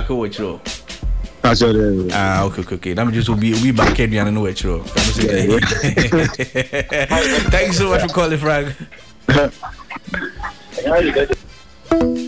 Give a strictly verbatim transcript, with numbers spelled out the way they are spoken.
back which row. That's what it is. Ah, okay, okay, okay. Let me just will be we back here and know which row. Thanks so much for calling, Frank.